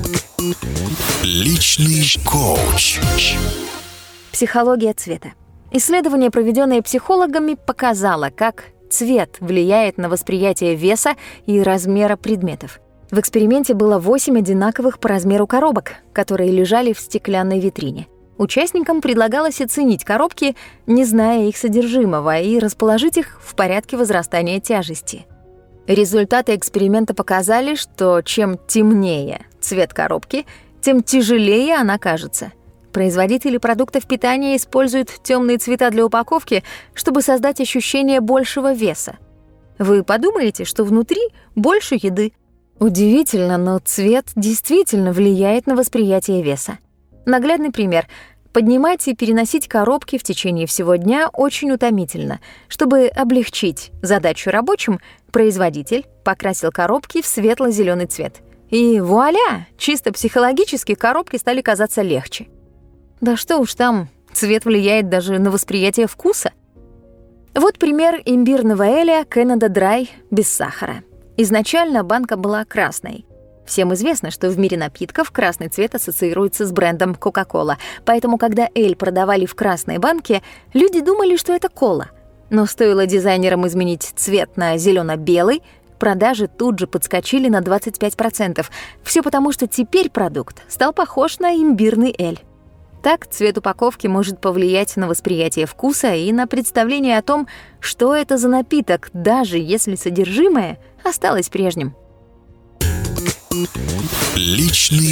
Личный коуч. Психология цвета. Исследование, проведенное психологами, показало, как цвет влияет на восприятие веса и размера предметов. В эксперименте было 8 одинаковых по размеру коробок, которые лежали в стеклянной витрине. Участникам предлагалось оценить коробки, не зная их содержимого, и расположить их в порядке возрастания тяжести. Результаты эксперимента показали, что чем темнее цвет коробки, тем тяжелее она кажется. Производители продуктов питания используют темные цвета для упаковки, чтобы создать ощущение большего веса. Вы подумаете, что внутри больше еды. Удивительно, но цвет действительно влияет на восприятие веса. Наглядный пример. Поднимать и переносить коробки в течение всего дня очень утомительно. Чтобы облегчить задачу рабочим, производитель покрасил коробки в светло-зелёный цвет. И вуаля! Чисто психологически коробки стали казаться легче. Да что уж там, цвет влияет даже на восприятие вкуса. Вот пример имбирного эля Canada Dry без сахара. Изначально банка была красной. Всем известно, что в мире напитков красный цвет ассоциируется с брендом Coca-Cola, поэтому, когда эль продавали в красной банке, люди думали, что это кола. Но стоило дизайнерам изменить цвет на зелено-белый, продажи тут же подскочили на 25%. Все потому, что теперь продукт стал похож на имбирный эль. Так, цвет упаковки может повлиять на восприятие вкуса и на представление о том, что это за напиток, даже если содержимое осталось прежним. Личный